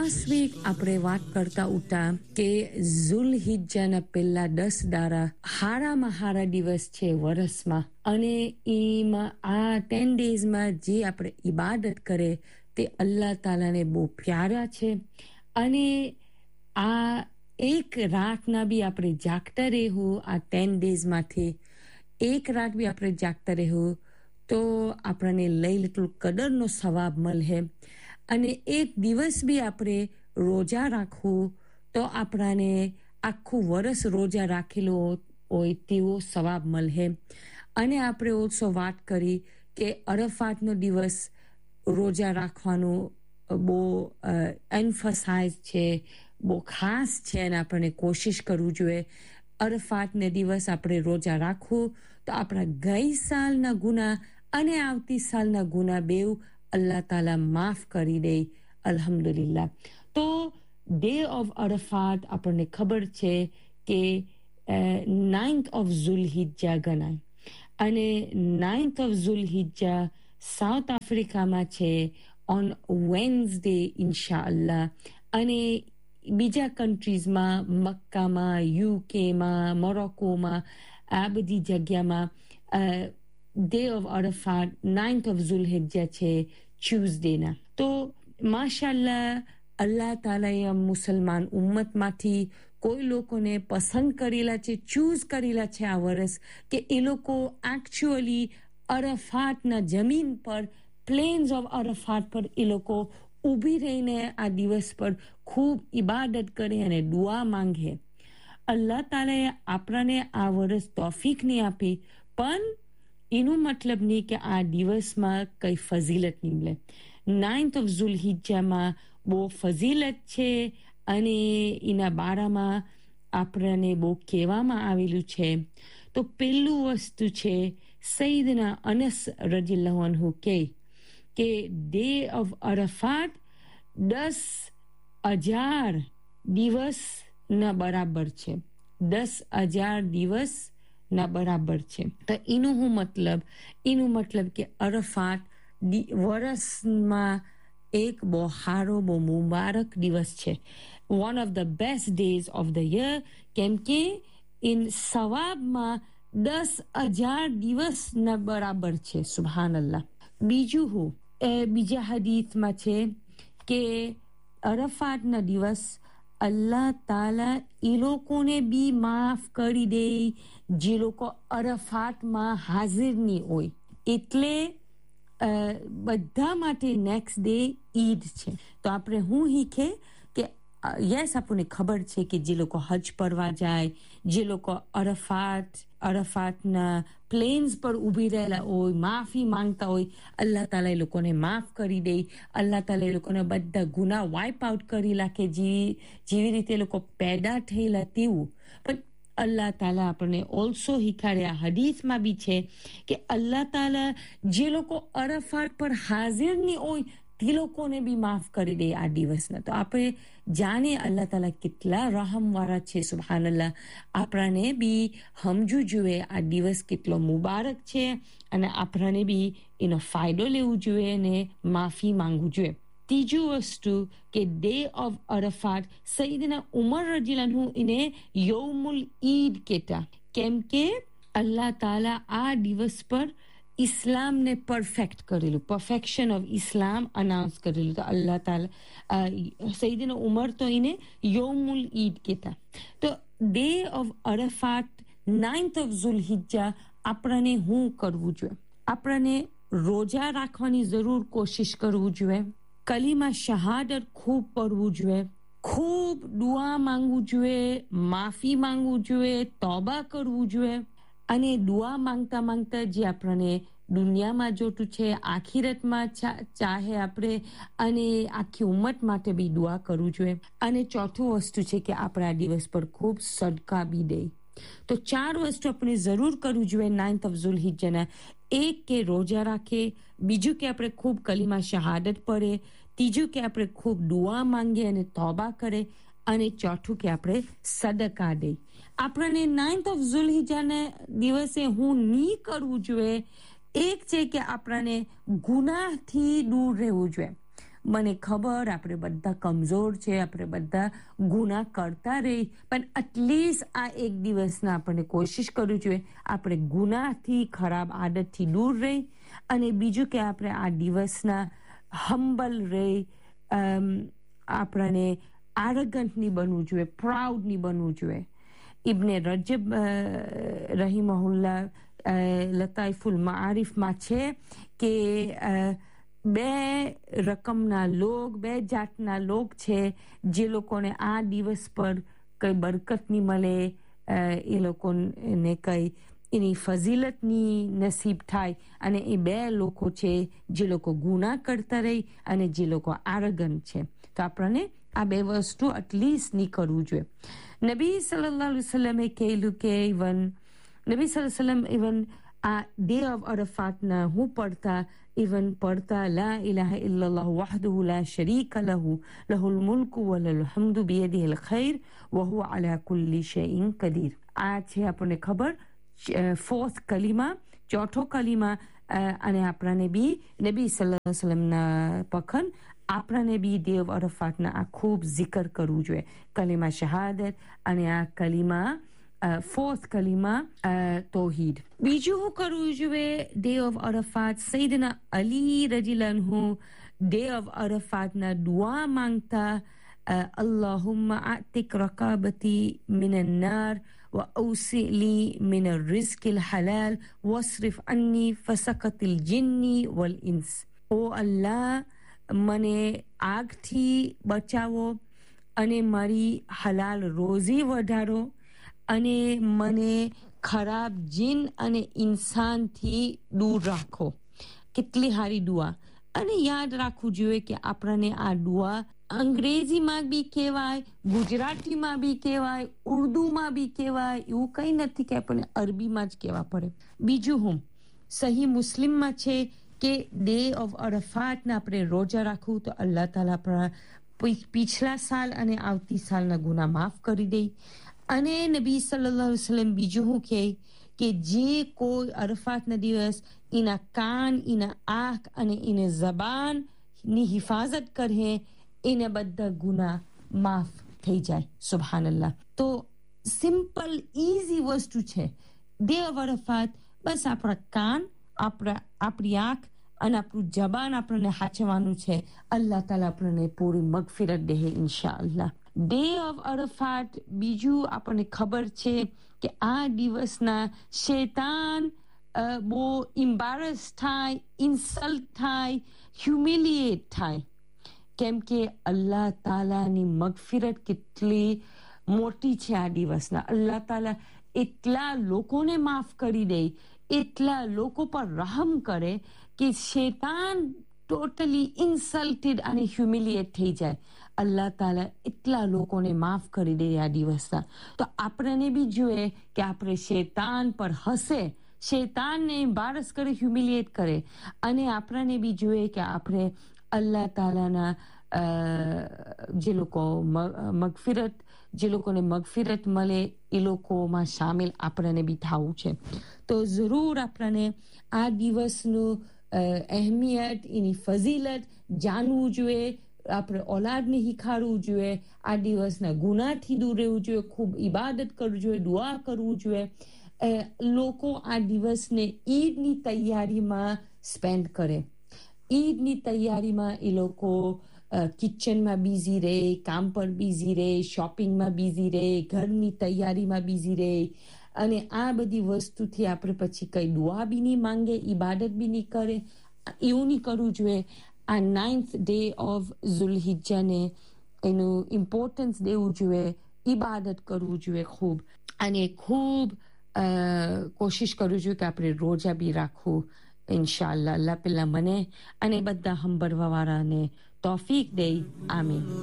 Last week આપણે વાત કરતા ઉતા કે ઝુલહિજ્જાના પહેલા 10 દાડા હારામાં હારા દિવસ છે વર્ષમાં અને એમાં આ 10 ડેઝમાં જે આપણે ઇબાદત કરે તે અલ્લાહ તાલાને બહુ પ્યારા છે અને આ એક રાતના બી આપણે જાગતા રહેવું આ 10 ડેઝમાંથી એક રાત બી આપણે જાગતા રહેવું તો આપણને લૈલતુલ કદરનો સવાબ મળે અને એક દિવસ બી આપણે રોજા રાખવું તો આપણને આખું વર્ષ રોજા રાખેલું હોય તેવો સવાબ મળે અને આપણે ઓલ્સો વાત કરી કે અરફાતનો દિવસ રોજા રાખવાનું બહુ એમ્ફસાઇઝ છે બહુ ખાસ છે અને આપણને કોશિશ કરવું જોઈએ અરફાતને દિવસ આપણે રોજા રાખવું તો આપણા ગઈ સાલના ગુના અને આવતી સાલના ગુના બેવ અલ્લાહ તાલા માફ કરી દે અલ્હમ્દુલિલ્લાહ તો ડે ઓફ અરફાત આપણને ખબર છે કે 9th of ઝુલહિજ્જા ગણાય અને 9th of ઝુલહિજ્જા સાઉથ આફ્રિકામાં છે ઓન વેન્સડે ઇન્શાઅલ્લાહ અને બીજા કન્ટ્રીઝમાં મક્કામાં યુકેમાં મોરોકોમાં આ બધી જગ્યામાં ડે ઓફ અરફાત 9th of ઝુલહિજ્જા છે ટ્યુઝડેના તો માશાઅલ્લાહ અલ્લાહ તાલાએ મુસલમાન ઉમ્મતમાંથી કોઈ લોકોને પસંદ કરેલા છે ચૂઝ કરેલા છે આ વર્ષ કે એ લોકો એકચ્યુઅલી અરફાતના જમીન પર પ્લેન્સ ઓફ અરફાત પર એ લોકો ઊભી રહીને આ દિવસ પર ખૂબ ઇબાદત કરે અને દુઆ માંગે અલ્લાહ તાલાએ આપણને આ વર્ષ તોફીક નહીં આપી પણ એનું મતલબ નહીં કે આ દિવસમાં કઈ ફઝીલત નહીં મળે 9th of ઝુલહિજ્જામાં બહુ ફઝીલત છે અને એના બારામાં આપણને બહુ કહેવામાં આવેલું છે તો પહેલું વસ્તુ છે સૈયદના અનસ રજીલ્લાહુ અન્હુ કે ડે ઓફ અરફાત 10,000 દિવસના બરાબર છે 10,000 દિવસ ના બરાબર છે તો એનું મતલબ કે અરફાત વર્ષમાં એક બહુ સારો બહુ મુબારક દિવસ છે one of the best days of the year કેમ કે ઇન સવાબમાં 10,000 દિવસના બરાબર છે સુબહાનલ્લાહ બીજા હદીથમાં છે કે અરફાતના દિવસ અલ્લાહ તાલા એ લોકોને બી માફ કરી દે જે લોકો અરફાતમાં હાજર નહીં હોય એટલે બધા માટે નેક્સ્ટ ડે ઈદ છે તો આપણે હું શીખે કે યસ આપણને ખબર છે કે જે લોકો હજ પરવા જાય જે લોકો અરફાતના પ્લેન્સ પર ઊભી રહેલા હોય માફી માંગતા હોય અલ્લાહ તાલા એ લોકોને માફ કરી દે અલ્લાહ તાલા એ લોકોના બધા ગુના વાઇપ આઉટ કરી નાખે જેવી રીતે લોકો પેદા થયેલા તેવું પણ અલ્લાહ તાલા આપણને ઓલ્સો શીખાડ્યા હદીસમાં બી છે કે અલ્લાહ તાલા જે લોકો અરફાત પર હાજર નહીં હોય તે લોકોને બી માફ કરી દે આ દિવસના તો આપણે જાણે અલ્લાહ તાલા કેટલા રહમવાળા છે સુબહાનલ્લાહ આપણને બી સમજવું જોઈએ આ દિવસ કેટલો મુબારક છે અને આપણને બી એનો ફાયદો લેવો જોઈએ અને માફી માંગવું જોઈએ ત્રીજું વસ્તુ કે ડે ઓફ અરફાત સૈયદના ઉમર રજીલાનું એને યૌમુલ ઈદ કહેતા કેમ કે અલ્લાહ તાલા આ દિવસ પર ઇસ્લામને પરફેક્શન ઓફ ઇસ્લામ અનાઉન્સ કરેલું તો અલ્લાહ તાલા સૈયદના ઉમર તો એને યૌમુલ ઈદ કહેતા તો ડે ઓફ અરફાત 9th of ઝુલહિજ્જા આપણને શું કરવું જોઈએ આપણને રોજા રાખવાની જરૂર કોશિશ કરવું જોઈએ કલીમા શહાદત ખૂબ પડવું જોઈએ ખૂબ દુઆ માંગવું જોઈએ માફી માંગવું જોઈએ તોબા કરવું જોઈએ અને દુઆ માંગતા જે આપણને દુનિયામાં જોતું છે આખિરતમાં ચાહે આપણે અને આખી ઉમ્મત માટે બી દુઆ કરવું જોઈએ અને ચોથું વસ્તુ છે કે આપણે આ દિવસ પર ખૂબ સદકા બી દે તો 4 વસ્તુ આપણે જરૂર કરવું જોઈએ 9th of ઝુલહિજ્જાના એક કે રોજા રાખે બીજું કે આપણે ખૂબ કલીમા શહાદત પડે ત્રીજું કે આપણે ખૂબ દુઆ માંગે અને તોબા કરે અને ચોથું કે આપણે સદકા દે આપણને 9th of ઝુલહિજ્જાના દિવસે હું નહીં કરવું જોઈએ એક છે કે આપણને ગુનાહથી દૂર રહેવું જોઈએ મને ખબર આપણે બધા કમજોર છે, આપણે બધા ગુના કરતા રહી, પણ એટલીસ્ટ આ એક દિવસના આપણે કોશિશ કરવી જોઈએ આપણે ગુનાથી ખરાબ આદતથી દૂર રહી, અને બીજું કે આપણે આ દિવસના હમ્બલ રહી, આપણને આરોગન્ટ નહીં બનવું જોઈએ, પ્રાઉડ નહીં બનવું જોઈએ. ઇબ્ને રજબ રહીમહુલ્લા લતાઇફુલ મારિફમાં છે કે બે રકમના લોક, બે જાતના લોક છે જે લોકોને આ દિવસ પર કઈ બરકત નહીં મળે, એ લોકોને કઈ એની ફઝીલત નહીં નસીબ થાય, અને એ બે લોકો છે જે લોકો ગુના કરતા રહી અને જે લોકો આરોગન્ટ છે. તો આપણને આ બે વસ્તુ એટલીસ્ટ નહીં કરવું જોઈએ. નબી સલ્લલ્લાહુ અલૈહિ વસલ્લમે કહેલું કે નબી સલ્લલ્લાહુ અલૈહિ વસલ્લમ ઇવન આ ડે ઓફ અરફાતના હું પડતા લા ઇલાહા ઇલ્લલ્લાહ વહદહુ લા શરીકા લહુ લહુલ મુલ્કુ વલહુલ હમ્દુ બિયદિહિલ ખૈર વહુવ અલા કુલ્લિ શૈઇન કદીર. આ છે આપણને ખબર ફોર્થ કલીમા, ચોથો કલીમા, અને આપણને બી નબી સલ્લલ્લાહુ અલૈહિ વસલ્લમના પખન આપણને બી ડે ઓફ અરફાતના આ ખૂબ zikr કરવું જોઈએ, કલીમા શહાદત અને આ કલીમા fourth kalima tawheed. બીજું હું કરવું જોઈએ day of અરફાત? Syedna Ali રજીલાનહુ day of અરફાતના દુઆ માંગતા, અલ્લાહુમ્મા આતિક રકાબતી મિનન નાર wa awsi li min ar-rizqi al-halal wasrif anni fasaqatil jinni wal ins. ઓ અલ્લાહ, મને આગથી બચાવો અને મારી હલાલ રોઝી વધારો અને મને ખરાબ જીન અને ઇન્સાનથી દૂર રાખો. કેટલી સારી દુઆ. અને યાદ રાખવું જોઈએ કે આપણને આ દુઆ અંગ્રેજીમાં બી કહેવાય, ગુજરાતીમાં બી કહેવાય, ઉર્દુમાં બી કહેવાય, એવું કંઈ નથી કે આપણને અરબીમાં જ કહેવા પડે. બીજું હું સહી મુસ્લિમમાં છે કે ડે ઓફ અરફાતના આપણે રોજા રાખવું તો અલ્લાહ તાલા આપણા પિછલા સાલ અને આવતી સાલના ગુના માફ કરી દે. અને નબી સલ્લલ્લાહુ અલૈહિ વસલ્લમ બીજું હું કહે કે જે કોઈ અરફાતના દિવસ એના કાન, એના આંખ અને એના જબાનની હિફાજત કરે એને બધા ગુના માફ થઈ જાય. સુબહાનલ્લાહ. તો સિમ્પલ ઈઝી વસ્તુ છે ડે ઓફ અરફાત. બસ આપણા કાન, આપણી આંખ અને આપણું જબાન આપણને હાચવાનું છે. અલ્લાહ તાલા આપણને પૂરી મગફિરત દે ઇન્શાઅલ્લાહ. ડે ઓફ અરફાત બીજું આપણને ખબર છે કે આ દિવસના શૈતાન બહુ ઇમ્બારસ થાય, ઇન્સલ્ટ થાય, હ્યુમિલિએટ થાય, કેમ કે અલ્લાહ તાલાની મગફિરત કેટલી મોટી છે આ દિવસના. અલ્લાહ તાલા એટલા લોકોને માફ કરી દે, એટલા લોકો પર રહમ કરે કે શૈતાન ટોટલી ઇન્સલ્ટેડ અને હ્યુમિલિએટ થઈ જાય. અલ્લાહ તાલા એટલા લોકોને માફ કરી દે આ દિવસના. તો આપણને બી જોઈએ કે આપણે શૈતાન પર હસે, શૈતાનને એમ્બારસ કરે, હ્યુમિલિએટ કરે, અને આપણને બી જોઈએ કે આપણે અલ્લાહ તાલાના જે લોકો જે લોકોને મગફિરત મળે એ લોકોમાં સામેલ આપણને બી થવું છે. તો જરૂર આપણને આ દિવસનું અહેમિયત, એની ફઝીલત જાણવું જોઈએ. આપણે ઓલાદને શીખાડવું જોઈએ. આ દિવસના ગુનાથી દૂર રહેવું જોઈએ, ખૂબ ઇબાદત કરવું જોઈએ, દુઆ કરવું જોઈએ. લોકો આ દિવસને ઈદની તૈયારીમાં સ્પેન્ડ કરે. ઈદની તૈયારીમાં એ લોકો કિચનમાં બિઝી રહે, કામ પર બિઝી રહે, શોપિંગમાં બિઝી રહે, ઘરની તૈયારીમાં બિઝી રહે, અને આ બધી વસ્તુથી આપણે પછી કઈ દુઆ બી નહીં માંગે, ઇબાદત બી નહીં કરે. એવું નહીં કરવું જોઈએ. આ 9th ડે ઓફ ઝુલહિજ્જાને એનું ઇમ્પોર્ટન્સ દેવું જોઈએ, ઇબાદત કરવું જોઈએ ખૂબ, અને ખૂબ કોશિશ કરવું જોઈએ કે આપણે રોજા બી રાખવું ઇન્શાઅલ્લાહ. અલ્લાહ પેલા મને અને બધા હંબરવા વાળાને તોફીક દે. આમીન.